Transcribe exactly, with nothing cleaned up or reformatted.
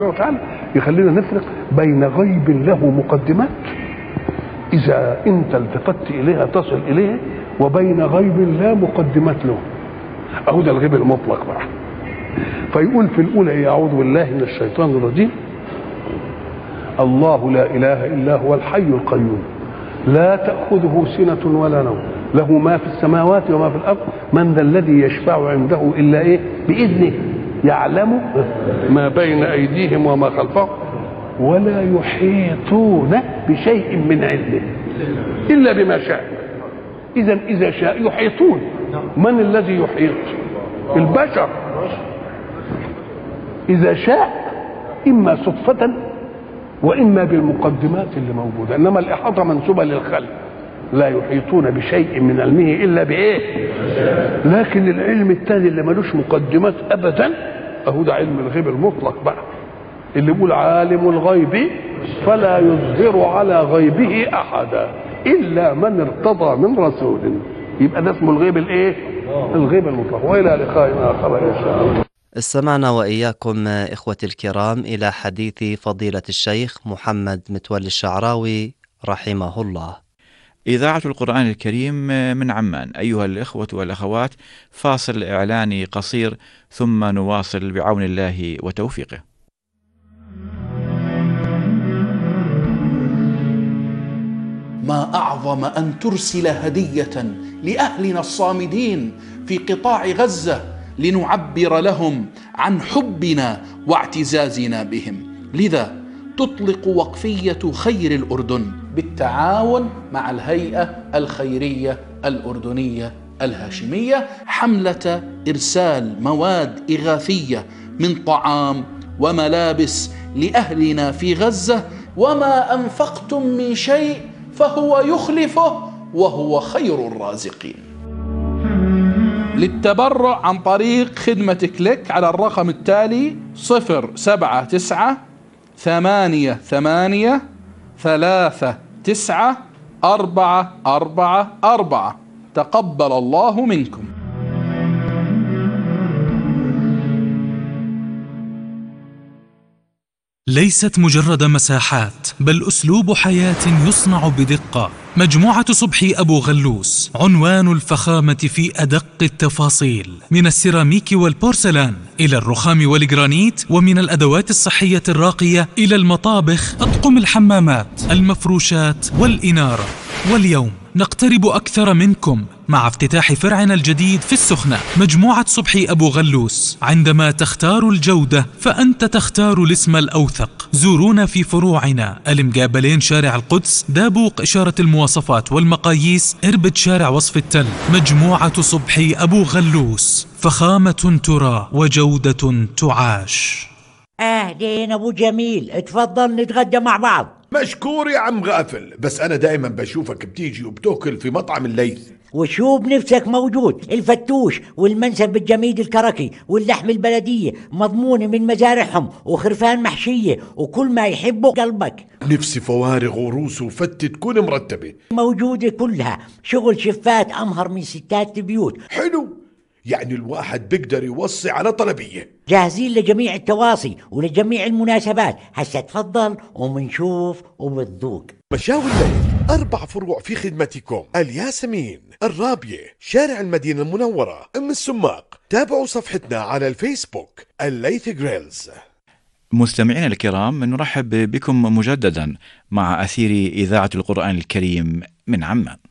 وتعالى يخلينا نفرق بين غيب له مقدمات إذا أنت التفت إليها تصل إليه، وبين غيب لا مقدمات له. أهو ده الغيب المطلق بقى. فيقول في الأولى أعوذ بالله من الشيطان الرجيم: الله لا إله إلا هو الحي القيوم لا تأخذه سنة ولا نوم له ما في السماوات وما في الأرض من ذا الذي يشفع عنده إلا إيه بإذنه يعلم ما بين أيديهم وما خلفهم ولا يحيطون بشيء من علمه إلا بما شاء. إذا إذا شاء يحيطون. من الذي يحيط؟ البشر. إذا شاء إما صدفة وإما بالمقدمات اللي موجودة، إنما الإحاطة منسوبة للخلق. لا يحيطون بشيء من علمه إلا بإيه؟ لكن العلم الثاني اللي ملوش مقدمات أبدا أهو ده علم الغيب المطلق بقى، اللي يقول عالم الغيب فلا يظهر على غيبه أحدا إلا من ارتضى من رسول. يبقى ده اسمه الغيب الإيه؟ الغيب المطلق. وإلى لقاء آخر إن شاء الله. استمعنا وإياكم إخوتي الكرام إلى حديث فضيلة الشيخ محمد متولي الشعراوي رحمه الله. إذاعة القرآن الكريم من عمان. أيها الإخوة والأخوات، فاصل إعلاني قصير ثم نواصل بعون الله وتوفيقه. ما أعظم أن ترسل هدية لأهلنا الصامدين في قطاع غزة لنعبر لهم عن حبنا واعتزازنا بهم. لذا تطلق وقفية خير الأردن بالتعاون مع الهيئة الخيرية الأردنية الهاشمية حملة إرسال مواد إغاثية من طعام وملابس لأهلنا في غزة، وما أنفقتم من شيء فهو يخلفه وهو خير الرازقين. للتبرع عن طريق خدمة كليك على الرقم التالي: صفر سبعة تسعة ثمانية ثمانية ثلاثة تسعة أربعة أربعة أربعة. تقبل الله منكم. ليست مجرد مساحات، بل أسلوب حياة يصنع بدقة. مجموعة صبحي أبو غلوس عنوان الفخامة في أدق التفاصيل، من السيراميك والبورسلان إلى الرخام والجرانيت، ومن الأدوات الصحية الراقية إلى المطابخ، أطقم الحمامات، المفروشات والإنارة. واليوم نقترب أكثر منكم مع افتتاح فرعنا الجديد في السخنة. مجموعة صبحي أبو غلوس، عندما تختار الجودة فأنت تختار الاسم الأوثق. زورونا في فروعنا: المقابلين شارع القدس، دابوق إشارة المواصفات والمقاييس، إربد شارع وصف التل. مجموعة صبحي أبو غلوس، فخامة ترى وجودة تعاش. أهلين أبو جميل، اتفضل نتغدى مع بعض. مشكور يا عم غافل، بس أنا دائما بشوفك بتيجي وبتاكل في مطعم الليث. وشو بنفسك موجود، الفتوش والمنسف بالجميد الكركي واللحم البلدية مضمونة من مزارعهم وخرفان محشية وكل ما يحبه قلبك. نفسي فوارغ وروس وفتة تكون مرتبة موجودة كلها، شغل شفات أمهر من ستات البيوت. حلو، يعني الواحد بيقدر يوصي على طلبية. جاهزين لجميع التواصي ولجميع المناسبات. هسا تفضل ومنشوف وبتذوق. مشاوي الليل أربع فروع في خدمتكم: الياسمين، الرابية، شارع المدينة المنورة، أم السماق. تابعوا صفحتنا على الفيسبوك الليث جريلز. مستمعينا الكرام، نرحب بكم مجددا مع أثير إذاعة القرآن الكريم من عمان.